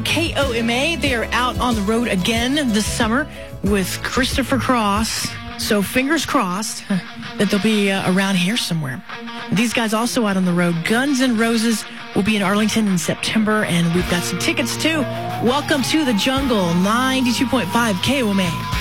KOMA. They are out on the road again this summer with Christopher Cross. So fingers crossed that they'll be around here somewhere. These guys also out on the road. Guns N' Roses will be in Arlington in September, and we've got some tickets too. Welcome to the jungle, 92.5 KOMA.